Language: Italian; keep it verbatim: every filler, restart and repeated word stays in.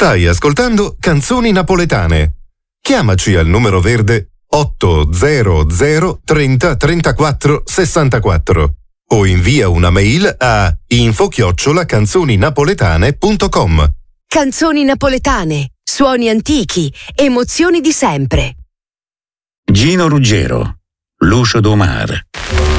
Stai ascoltando Canzoni Napoletane. Chiamaci al numero verde otto zero zero trenta trentaquattro sessantaquattro o invia una mail a info chiocciola canzoninapoletane punto com. Canzoni napoletane, suoni antichi, emozioni di sempre. Gino Ruggero, Lucio Domar.